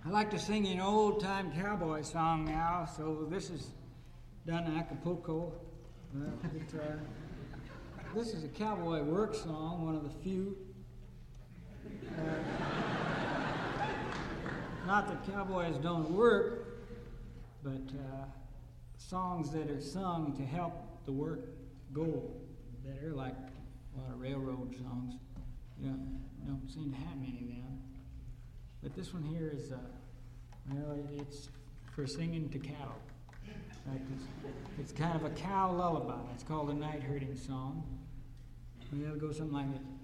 I like to sing an old-time cowboy song now, so this is done in Acapulco. This is a cowboy work song, one of the few. Not that cowboys don't work, but songs that are sung to help the work go better, like a lot of railroad songs. You don't seem to have many of them. But this one here is, it's for singing to cow. Like it's kind of a cow lullaby. It's called a night herding song. It'll go something like this.